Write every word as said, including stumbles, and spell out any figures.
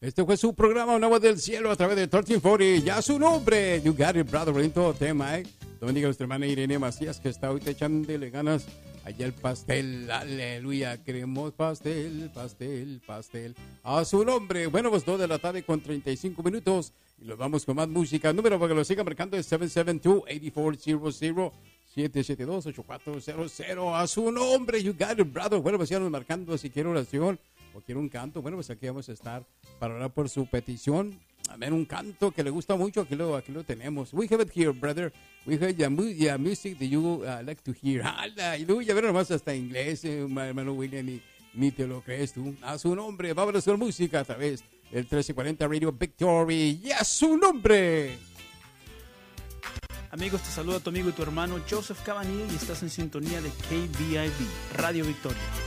Este fue su programa Una Voz del Cielo a través de trece cuarenta. Ya su nombre. You got it, brother. Bonito tema, ¿eh? Dominica, nuestra hermana Irene Macías, que está ahorita echándole ganas. Allá el pastel, aleluya. Queremos pastel, pastel, pastel. A su nombre. Bueno, pues dos de la tarde con treinta y cinco minutos. Y nos vamos con más música. Número para que lo siga marcando es siete siete dos, ocho cuatro cero cero. siete siete dos, ocho cuatro cero cero. A su nombre. You got it, brother. Bueno, pues ya nos marcando si quiere oración o quiere un canto. Bueno, pues aquí vamos a estar para orar por su petición. Amén, un canto que le gusta mucho, aquí lo, aquí lo tenemos. We have it here, brother. We have the, the music that you uh, like to hear. Aleluya, ver nomás hasta inglés, eh, hermano William, ni, ni te lo crees tú. A su nombre, vámonos con música a través del trece cuarenta Radio Victory. Y a su nombre. Amigos, te saluda tu amigo y tu hermano Joseph Cabanilla y estás en sintonía de K B I V, Radio Victoria.